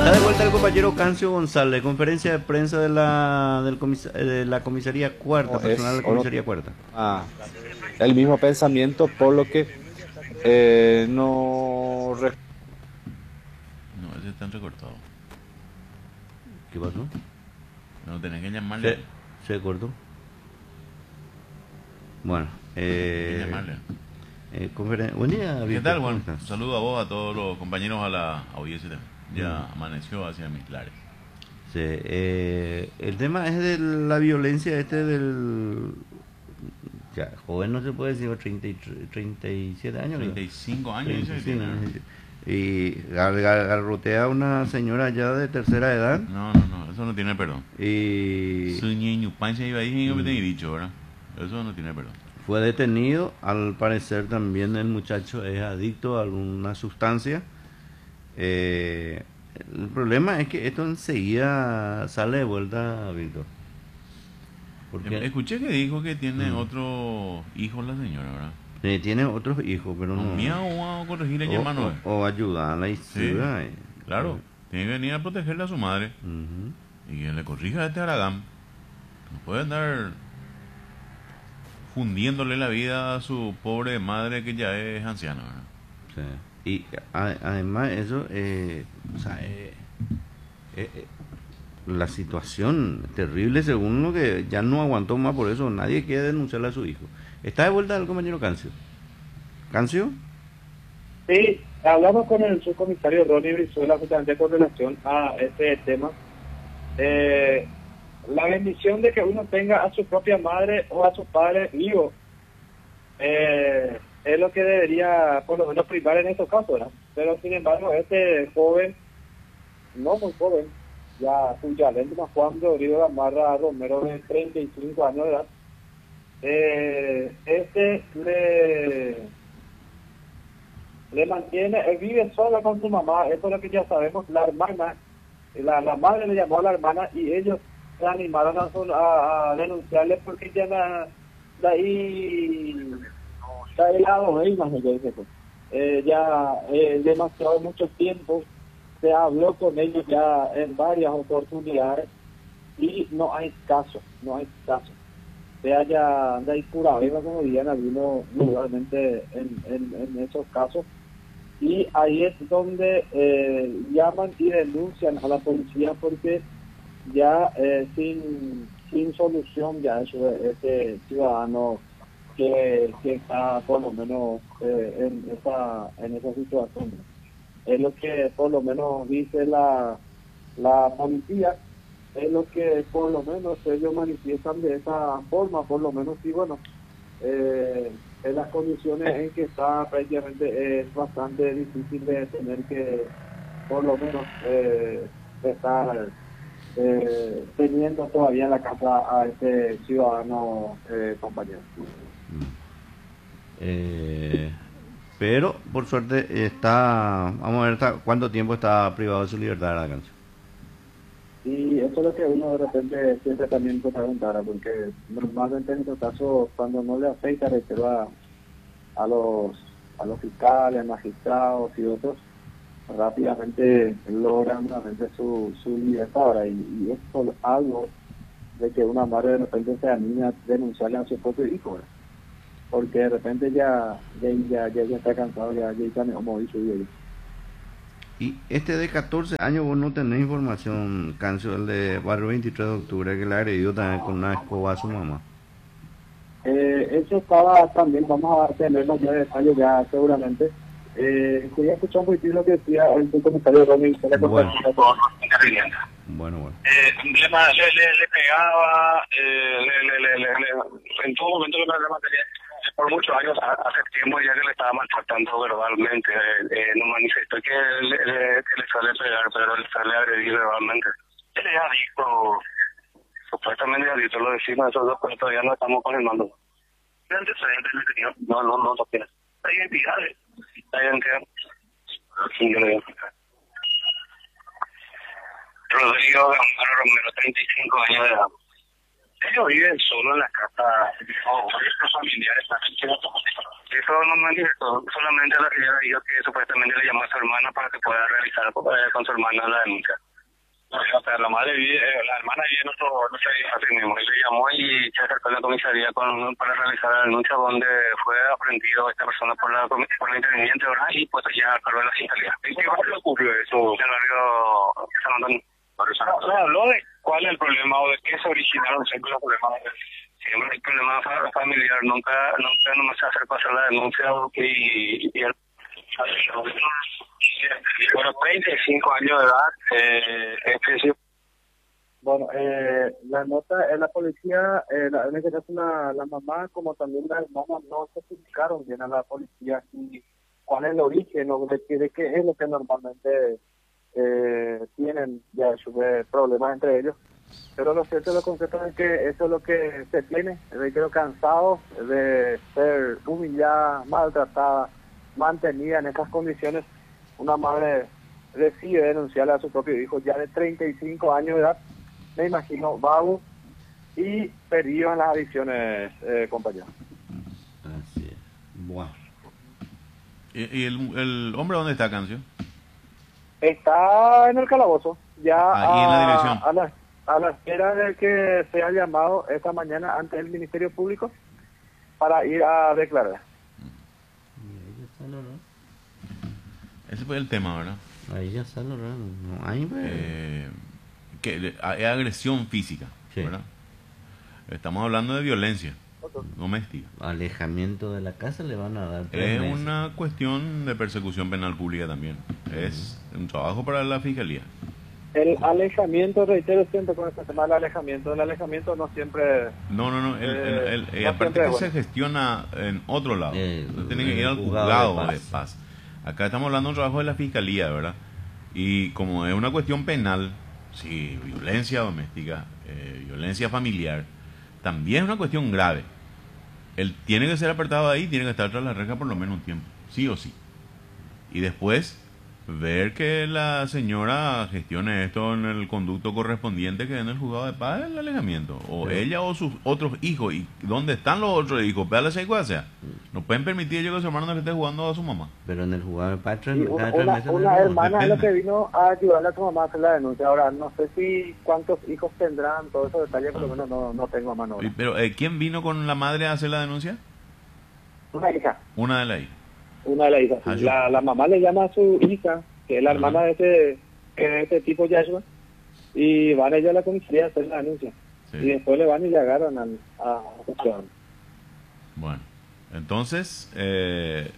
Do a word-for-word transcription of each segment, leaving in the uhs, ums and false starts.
Está de vuelta el compañero Cancio González, conferencia de prensa de la, del comisa, de la comisaría cuarta, No, personal de es la comisaría cuarta. ah, el mismo pensamiento, por lo que eh, no re- No, ese está entrecortado. ¿Qué pasó? No tenés que llamarle. Se, se cortó. Bueno, Tenés que eh, llamarle. eh, conferen- buen día, ¿Qué Víctor, tal? ¿cómo Bueno, estás? un saludo a vos, a todos los compañeros, a la audiencia también. Ya Mm. amaneció hacia mis lares. Sí, eh, el tema es de la violencia este del... Ya, joven no se puede decir, treinta y tres, treinta y siete años. treinta y cinco años dice que treinta y cinco tiene. años. Y gar- gar- garrotea a una señora ya de tercera edad. No, no, no, eso no tiene perdón. Y Su ñeño pancha iba ahí, Mm. que te he dicho, ¿verdad? Eso no tiene perdón. fue detenido. Al parecer también el muchacho es adicto a alguna sustancia. Eh, el problema es que esto enseguida sale de vuelta, Víctor. Porque Escuché que dijo que tiene Mm. otro hijo la señora, ¿verdad? eh, tiene otros hijos, pero No, no. mía o a corregirle o, ya mano. o, o ayudarla y Sí, ciudad, eh. claro. Tiene que venir a protegerle a su madre. Ujú. Y que le corrija a este Aragán. No puede andar fundiéndole la vida a su pobre madre que ya es anciana, ¿verdad? Sí. Y a- además eso, eh, o sea, eh, eh, eh, la situación terrible según lo que ya no aguantó más, por eso nadie quiere denunciarle a su hijo. Está de vuelta el compañero Cancio. ¿Cancio? Sí, hablamos con el subcomisario Ronnie Brizuela justamente con relación a este tema. Eh, la bendición de que uno tenga a su propia madre o a su padre vivo eh, es lo que debería por lo menos primar en estos casos, ¿verdad? Pero sin embargo este joven, no muy joven, ya cuya lente Juan Rodrigo Gamarra Romero de treinta y cinco años de edad, eh, este le le mantiene, él vive sola con su mamá, eso es lo que ya sabemos. La hermana, la, la madre le llamó a la hermana y ellos se animaron a, su- a, a denunciarle porque ya la, de ahí, de ahí la domeña, se dice, pues. Eh, ya eh, demasiado mucho tiempo se habló con ellos ya en varias oportunidades y no hay caso, no hay caso. Se haya de ahí pura vega, como dirían algunos lugarmente en, en, en esos casos. Y ahí es donde eh, llaman y denuncian a la policía porque ya eh, sin sin solución ya eso este ciudadano que, que está por lo menos eh, en esa en esa situación. Es lo que por lo menos dice la la policía, es lo que por lo menos ellos manifiestan de esa forma, por lo menos sí, bueno, eh, en las condiciones en que está prácticamente es bastante difícil de tener que por lo menos eh, estar eh, teniendo todavía en la casa a este ciudadano eh, compañero. Eh, pero por suerte está, vamos a ver hasta cuánto tiempo está privado de su libertad, la Cancio. Y eso es lo que uno de repente siempre también se preguntara, porque normalmente en estos casos cuando no le afecta reserva a los a los fiscales, magistrados y otros, rápidamente logran realmente su, su libertad ahora, y, y es por algo de que una madre de repente se anima a denunciarle a su propio hijo, ¿verdad? Porque de repente ya ya, ya, ya, ya está cansado, ya, ya está como dicho yo. Y este de catorce años vos no tenés información, Cancio, el de barrio veintitrés de octubre, que le agredió también con una escoba a su mamá. Eh, eso estaba también, vamos a tener mayor detalle ya seguramente. Eh, quería escuchar un poquito lo que decía el comentario de Ronnie. Bueno. Bueno. Bueno, bueno. Eh, le, ma- le, le, le pegaba, eh, le, le, le, le, le- en todo momento le, le mantenía, por muchos años, a- hace tiempo ya que le estaba maltratando verbalmente. Eh, eh, no manifestó que le, le, que le sale pegar, pero le sale agredir verbalmente. Él es adicto, supuestamente adicto, lo decimos esos dos, pero todavía no estamos confirmando. ¿Qué antecedentes le tenía? No, no, no, no tiene. ¿Hay identidades? ¿Hay identidad? Sí, yo le digo. Rodrigo Gamaro Romero, treinta y cinco años de edad. Ellos viven solo en la casa, oh, estos familiares están Eso no me dijo, solamente la señora dijo que supuestamente le llamó a su hermana para que pueda realizar eh, con su hermana la denuncia. O sea, la madre vive, eh, la hermana vive en otro, no sé, así mismo. Y le llamó y se acercó a la comisaría con, para realizar la denuncia donde fue aprendido esta persona por la, por la interviniente, ¿verdad? Y pues ya a cargo de la fiscalía. ¿En qué barrio ocurrió eso? En el barrio San Antonio. No, no habló de cuál es el problema o de qué se originaron siempre los problemas. Siempre hay problema familiar, nunca, nunca nomás se acercó a hacer la denuncia y, y el bueno, treinta y cinco años de edad, eh, es Bueno, eh, la nota en la policía, eh, la, en este caso la, la mamá como también la hermana no se explicaron bien a la policía y cuál es el origen o de, de qué es lo que normalmente eh, tienen ya sube problemas entre ellos. Pero lo cierto, lo concreto es que eso es lo que se tiene, de creo cansado de ser humillada, maltratada, mantenida en estas condiciones. Una madre decide denunciarle a su propio hijo ya de treinta y cinco años de edad, me imagino, vago y perdido en las adicciones, eh, compañero. Así es. Bueno. ¿Y, y el, el hombre dónde está, Cancio? Está en el calabozo, ya Ahí en la a, dirección. a, la, a la espera de que sea llamado esta mañana ante el Ministerio Público para ir a declarar. Y ahí ya está lo raro. Ese fue el tema, ¿verdad? Ahí ya está lo raro. No hay, pues. Eh, que es agresión física, Sí. ¿verdad? Estamos hablando de violencia doméstica. Alejamiento de la casa le van a dar tres Es meses. una cuestión de persecución penal pública también. Es un trabajo para la fiscalía. El alejamiento, reitero siempre con este tema del alejamiento, el alejamiento no siempre... No, no, no. El, el- el- Eh, eh, no aparte siempre que es se bueno. gestiona en otro lado. Eh, Usted tiene que en ir el al juzgado juzgado de de paz. paz. Acá estamos hablando de un trabajo de la fiscalía, ¿verdad? Y como es una cuestión penal, sí, violencia doméstica, eh, violencia familiar, también es una cuestión grave. Él tiene que ser apartado de ahí, tiene que estar tras la reja por lo menos un tiempo, sí o sí. Y después ver que la señora gestione esto en el conducto correspondiente que en el juzgado de paz, el alejamiento. O Sí. ella o sus otros hijos. ¿Y dónde están los otros hijos? Véale esa cosa. No pueden permitir ellos que su hermano le esté jugando a su mamá. Pero en el juzgado de paz, tres, Y cada una, tres una, meses una no, hermana es lo depende. que vino a ayudarle a su mamá a hacer la denuncia. Ahora, no sé si cuántos hijos tendrán, todos esos detalles, por lo menos no, no tengo a mano ahora. Y- Pero, eh, ¿quién vino con la madre a hacer la denuncia? Una hija, Una de las hijas. una de las hijas. Ah, yo- La, la mamá le llama a su hija, que es la Ajá. hermana de ese, que de ese tipo Yashua, y van ellos a la comisaría a hacer la denuncia. Sí. Y después le van y le agarran al, a, a Bueno, entonces, eh,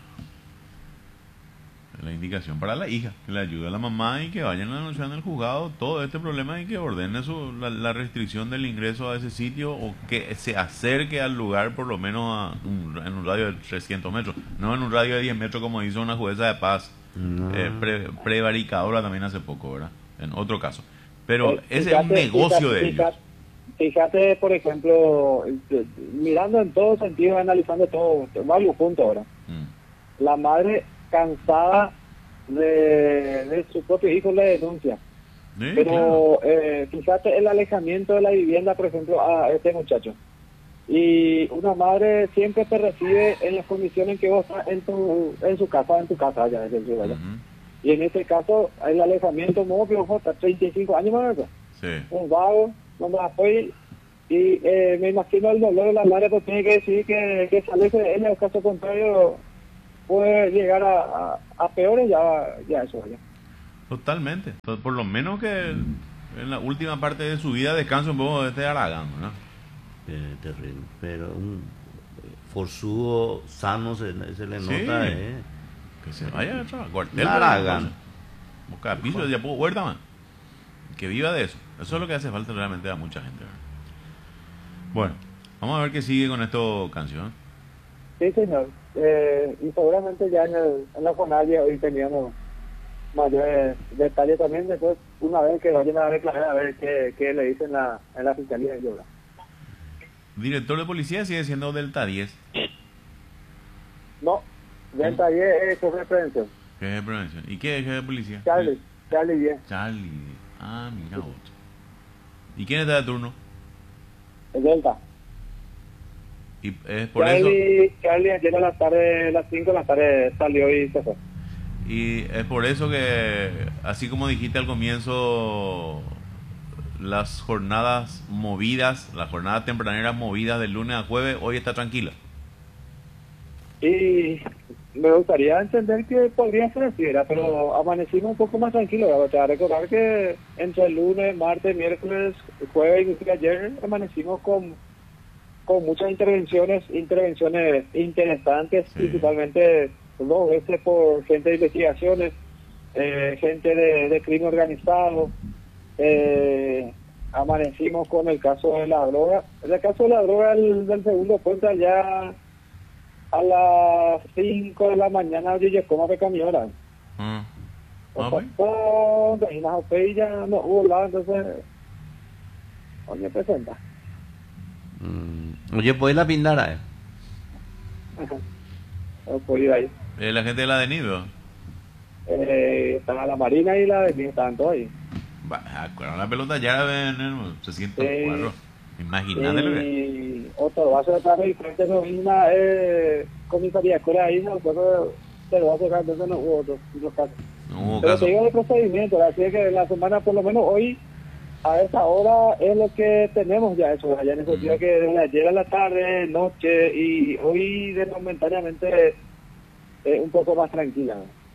la indicación para la hija, que le ayude a la mamá y que vayan a denunciar en el juzgado todo este problema y que ordene su, la, la restricción del ingreso a ese sitio o que se acerque al lugar por lo menos a un- en un radio de trescientos metros, no en un radio de diez metros como hizo una jueza de paz No. eh, pre, prevaricadora también hace poco, ¿verdad? En otro caso. Pero Eh, ese es un fíjate, negocio fíjate, de ellos. fíjate, Fíjate, por ejemplo, eh, mirando en todo sentido, analizando todo, varios puntos ahora. Mm. La madre cansada de, de su propio hijo le denuncia. Sí, claro. Pero eh, fíjate el alejamiento de la vivienda, por ejemplo, a este muchacho. Y una madre siempre te recibe en las condiciones en que vos estás en tu, en su casa, en tu casa, allá en el ciudad, ¿verdad? Ujú. Y en este caso, el alejamiento móvil, hasta treinta y cinco años, ¿verdad? Sí. Un vago, no me apoyo, y eh, me imagino el dolor de la madre, pues tiene que decir que, que se aleje de él, en caso contrario puede llegar a, a, a peores, ya, ya eso ya. Totalmente. Entonces, por lo menos que en la última parte de su vida descanse un poco de este Aragán, ¿no? Eh, terrible. Pero un forzudo sano se, se le Sí. nota, eh. Que se vaya a trabajar. Cuartel, Un Aragán. busca piso de Yapo Huerta, man. Que viva de eso. Eso es lo que hace falta realmente a mucha gente, ¿verdad? Bueno, vamos a ver qué sigue con esto, canción. Sí, señor. Eh, y seguramente ya en, el, en la Fonalia hoy teníamos mayores detalles también, después una vez que vayan a declarar a ver qué, qué le dicen la, en la fiscalía de Llora. Director de policía sigue siendo Delta diez. No, del taller es sobre prevención. ¿Qué es de prevención? ¿Y qué es de policía? Charlie, Charlie diez, Charlie. Ah, mira vos. ¿Y quién está de turno? el Delta. Y es por eso... Charlie, Charlie ayer a la tarde, a las cinco de la tarde salió y se fue. Y es por eso que, así como dijiste al comienzo, las jornadas movidas, las jornadas tempraneras movidas del lunes a jueves, hoy está tranquila. Y me gustaría entender que podría ser así, ¿verdad? Pero amanecimos un poco más tranquilos, ¿verdad? O sea, recordar que entre el lunes, martes, miércoles, jueves y ayer amanecimos con, con muchas intervenciones, intervenciones interesantes, Sí. principalmente dos veces por gente de investigaciones, eh, gente de, de crimen organizado. Eh, amanecimos con el caso de la droga. En el caso de la droga el, del segundo puente ya a las cinco de la mañana yo llegó de camionera. Ah, O ah, sea, bueno. todo, y las y ya no hubo nada, entonces oye presenta. Mm. Oye, ¿puedes la pindara? Eh? No puedo ir ahí. Eh, la gente de la DENIDO. Eh, estaba la Marina y la de estaban todos ahí. Con la pelota ya ven se siente Sí. cuadro. Imagínate lo que... Y otro vaso de tarde y frente a la misma eh, comisaría de escuela ahí, no recuerdo, pero va a tocar, entonces no hubo otros otros casos. No hubo Pero caso. te digo de procedimiento, así que la semana, por lo menos hoy, a esa hora es lo que tenemos ya eso, allá en el sentido que desde ayer a la tarde, noche y hoy de momentáneamente eh, un poco más tranquila.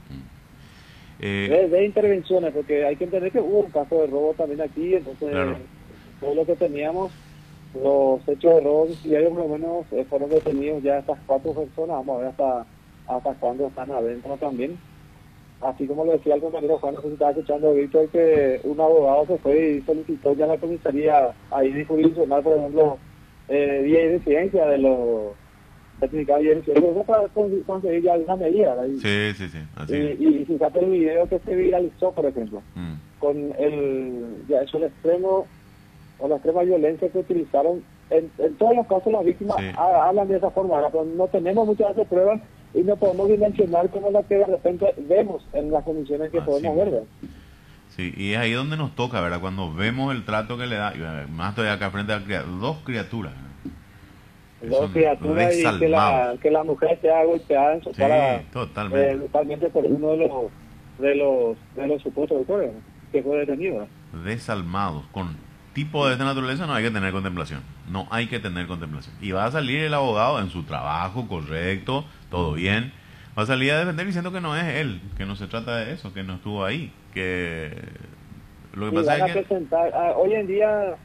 Eh, De, de intervenciones, porque hay que entender que hubo un caso de robo también aquí, entonces Claro. todo lo que teníamos, los hechos de robo diarios por lo menos eh, fueron detenidos ya estas cuatro personas, vamos a ver hasta, hasta cuándo están adentro también. Así como lo decía el compañero Juan, no sé si estaba escuchando Víctor, que un abogado se fue y solicitó ya a la comisaría ahí jurisdiccional, por ejemplo, eh, vía de incidencia de los certificados de incidencia, para con- conseguir ya alguna medida. ¿verdad? Y, sí, sí, sí. Así es. y, y fíjate el video que se viralizó, por ejemplo, Mm. con el, ya es el extremo, o la extrema violencia que utilizaron. En, en todos los casos las víctimas Sí. ha- hablan de esa forma, ¿verdad? Pero no tenemos muchas veces pruebas y no podemos dimensionar como la que de repente vemos en las condiciones que Así podemos ver, mismo. ¿verdad? Sí, y es ahí donde nos toca, ¿verdad? Cuando vemos el trato que le da, y, eh, más todavía acá frente a cria- dos criaturas. que Dos son criaturas y que la, desalmados. que la mujer sea golpeada en su Sí, cara, totalmente. eh, totalmente por uno de los de los de los supuestos autores, ¿no? Que fue detenido, ¿verdad? Desalmados. Con tipo de esta naturaleza no hay que tener contemplación. No hay que tener contemplación. Y va a salir el abogado en su trabajo correcto, todo bien. Va a salir a defender diciendo que no es él, que no se trata de eso, que no estuvo ahí. Que lo que Y pasa van a es que... presentar, ah, hoy en día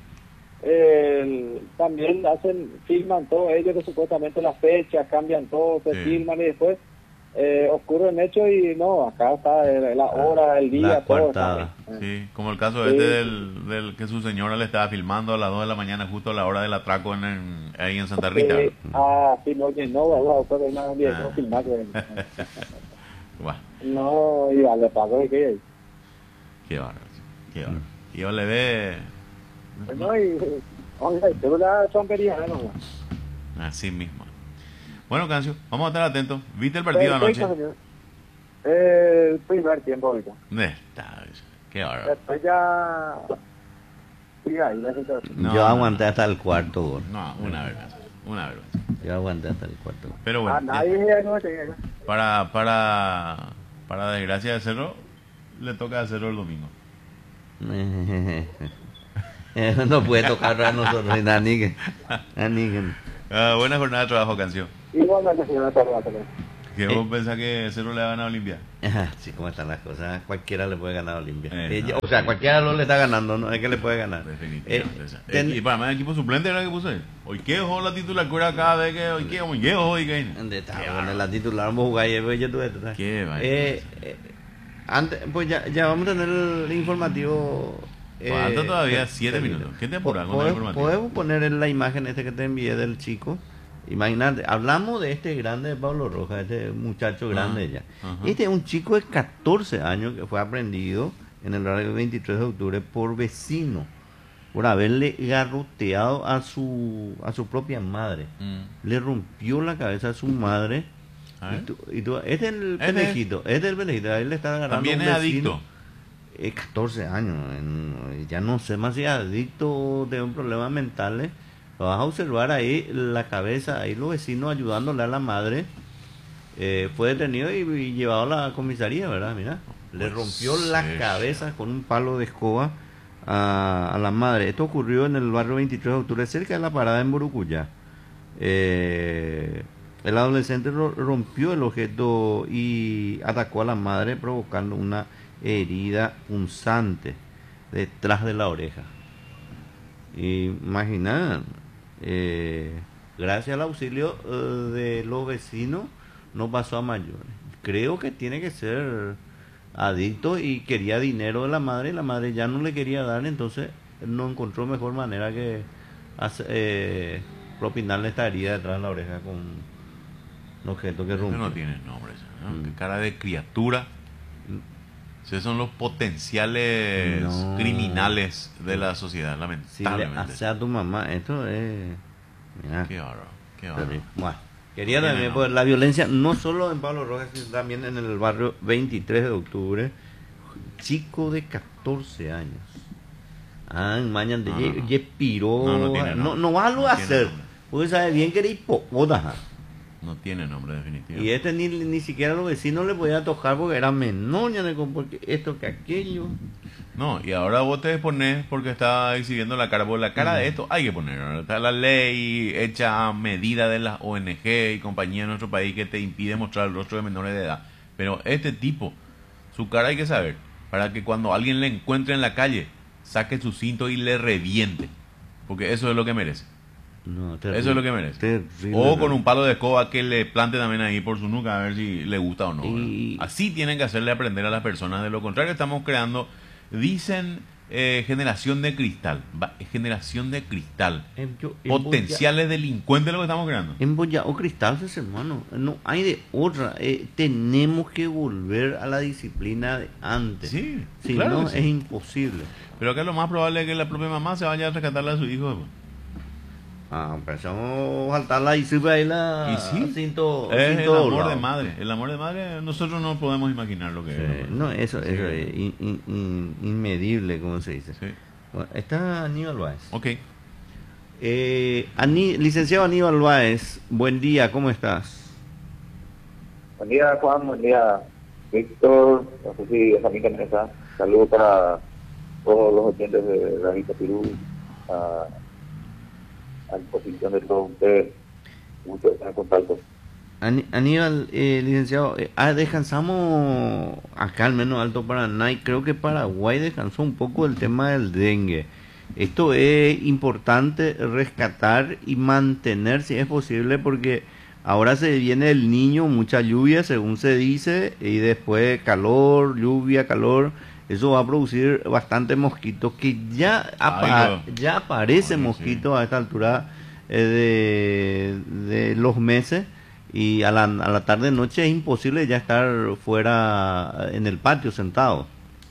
eh, también hacen, filman todo ellos que supuestamente las fechas, cambian todo, se Sí. filman y después eh, ocurre el hecho y no, acá está el- la hora, el día, La todo. coartada. está ahí. Sí, como el caso Sí. este del, del que su señora le estaba filmando a las dos de la mañana, justo a la hora del atraco en, en- ahí en Santa Rita. Sí. Ah, sí, no, oye, no, no, pero no, no, Ah. no filmar, que- Buah, no, y vale, pago y que qué bárbaro, qué bárbaro. Y yo le ve no, y oye, pero la chompería, ¿no? así mismo. Bueno, Cancio, vamos a estar atentos. ¿Viste el partido Perfecto, anoche? señor. Eh, el primer tiempo ahorita. Eh, está- Qué bárbaro. Después ya... Sí, ahí la situación. No, Yo no, aguanté hasta el cuarto gol. No, una vergüenza, una vergüenza. Yo aguanté hasta el cuarto gol. Pero A bueno, nadie ya- no tenía. para, para, para desgracia de Cerro, le toca a Cerro el domingo. Eso no puede tocar a nosotros, a Nígen. A Nígen. Ah, buena jornada de trabajo, Cancio. Igualmente, señora Torres. Que Eh. vos pensás que Cerro le va a ganar a Olimpia. Ajá, sí, cómo están las cosas. Cualquiera le puede ganar a Olimpia. Eh, Eh, no. O sea, cualquiera lo le está ganando, no es que le puede ganar. Definitivamente. Eh, o sea, ten- eh, y para mí el equipo suplente era el que puse. Hoy que ojo la titular cura cada vez que hoy que hoy que ojo y que. ¿Dónde está? Qué Bueno, bárbaro. la titular vamos a jugar y después ya tuve. Qué vaina. eh, eh, antes, pues ya, ya vamos a tener el informativo. eh, Falta todavía te- siete te- minutos. ¿Qué te apuras con el podemos- informativo? Podemos poner en la imagen este que te envié del chico. Imagínate, hablamos de este grande de Pablo Rojas, este muchacho grande Ajá, ya. ajá. Este es un chico de catorce años que fue aprendido en el horario veintitrés de octubre por vecino, por haberle garroteado a su a su propia madre. Mm. Le rompió la cabeza a su madre. A Y ver. tú, y tú- este es el Este es- pendejito, este es el pendejito, a él le está agarrando También un es vecino. adicto. Eh, catorce años, en- ya no sé más si es adicto de un problema mental, Lo vas a observar ahí la cabeza, ahí los vecinos ayudándole a la madre. Eh, fue detenido y, y llevado a la comisaría, ¿verdad? Mira, le rompió la cabeza con un palo de escoba a, a la madre. Esto ocurrió en el barrio veintitrés de octubre, cerca de la parada en Borucuyá. Eh, el adolescente ro- rompió el objeto y atacó a la madre, provocando una herida punzante detrás de la oreja. Imagina, eh, gracias al auxilio eh, de los vecinos, no pasó a mayores. Creo que tiene que ser adicto y quería dinero de la madre, y la madre ya no le quería dar, entonces no encontró mejor manera que hace- eh, propinarle esta herida detrás de la oreja con un objeto que Eso rompió. no tiene nombre, ¿no? Mm. Qué cara de criatura. Esos son los potenciales No. criminales de la sociedad, Si le lamentablemente. hace a tu mamá, esto es... Mira, Qué bárbaro, qué bárbaro. terrible. Bueno, quería No tiene también, nombre. pues, la violencia, no solo en Pablo Rojas, sino también en el barrio veintitrés de octubre, chico de catorce años. Ah, mañana de No, ye- no, no. ye piró, No, no tiene no, nombre. no va a lo No tiene hacer, nombre. porque sabe bien que era hipócrita. No tiene nombre definitivo. Y este ni, ni siquiera a los vecinos le podía tocar porque era menor, ya de com- porque esto que aquello. No, y ahora vos te exponés porque está exhibiendo la cara. Porque la cara de esto hay que poner. ¿No? Está la ley hecha a medida de las O N G y compañía en nuestro país que te impide mostrar el rostro de menores de edad. Pero este tipo, su cara hay que saber. Para que cuando alguien le encuentre en la calle, saque su cinto y le reviente. Porque eso es lo que merece. No, Eso es lo que merece. Terrible, O con ¿no? un palo de escoba que le plante también ahí por su nuca a ver si le gusta o no. Y- ¿verdad? Así tienen que hacerle aprender a las personas. De lo contrario, estamos creando, dicen, eh, generación de cristal. Va, generación de cristal. En- yo- en Potenciales delincuentes lo que estamos creando. En Boyao Cristal, pues, hermano, no hay de otra. Eh, tenemos que volver a la disciplina de antes. Sí, Si claro no, que sí. es imposible. Pero acá lo más probable es que la propia mamá se vaya a rescatarle a su hijo. Pues. Ah, empezamos a saltarla y sube ahí la Y sí, cinto, es el cinto amor doblado. de madre. El amor de madre, nosotros no podemos imaginar lo que Sí, es. no, eso, Sí. eso es in- in- in- inmedible, como se dice. Sí. Bueno, está Aníbal Báez. Ok. Eh, Aní- licenciado Aníbal Báez, buen día, ¿cómo estás? Buen día, Juan. Buen día, Víctor. No sé si es a mí también está. Saludos para todos los oyentes de Radio Perú, a, a disposición de todos ustedes. Mucho estar en contacto. Ani- Aníbal, eh, licenciado, eh, ah, descansamos acá al menos Alto Paraná y creo que Paraguay descansó un poco del tema del dengue. Esto es importante rescatar y mantener si es posible porque ahora se viene el niño, mucha lluvia según se dice y después calor, lluvia, calor. Eso va a producir bastante mosquitos que ya, apa- Ay, no. ya aparecen Ay, sí. mosquitos a esta altura eh, de, de los meses y a la, a la tarde noche es imposible ya estar fuera en el patio sentado.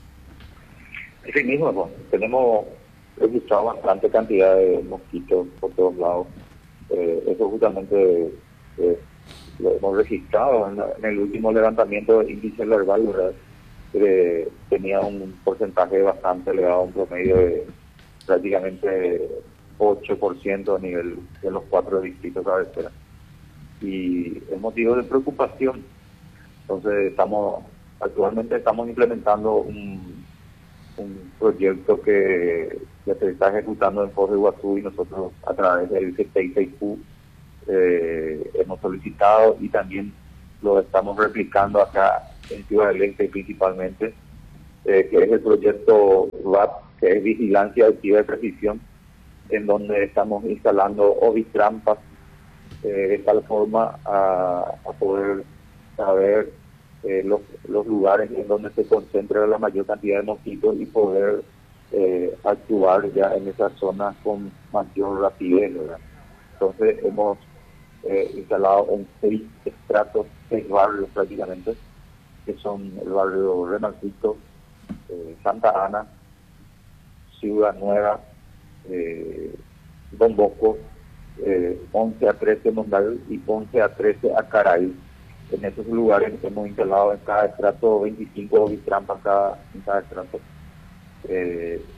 Así mismo, Juan. Tenemos registrado bastante cantidad de mosquitos por todos lados. Eh, eso justamente eh, lo hemos registrado en, la- en el último levantamiento del índice larval, ¿verdad? Que tenía un porcentaje bastante elevado, un promedio de prácticamente ocho por ciento a nivel de los cuatro distritos cabecera. Y es motivo de preocupación. Entonces, estamos actualmente estamos implementando un, un proyecto que, que se está ejecutando en Foz de Iguazú y nosotros a través del G T I seis Q eh, hemos solicitado y también lo estamos replicando acá en Ciudad del Este principalmente, eh, que es el proyecto V A P, que es Vigilancia Activa de Precisión, en donde estamos instalando ovitrampas eh, de tal forma a, a poder saber eh, los, los lugares en donde se concentra la mayor cantidad de mosquitos y poder eh, actuar ya en esas zonas con mayor rapidez, ¿verdad? Entonces hemos eh, instalado en seis estratos, seis barrios prácticamente, que son el barrio Renancito, eh, Santa Ana, Ciudad Nueva, eh, Don Bosco, eh, once a trece Mondal y once a trece Acaray. En esos lugares hemos instalado en cada estrato veinticinco ovitrampas cada, en cada estrato. Eh,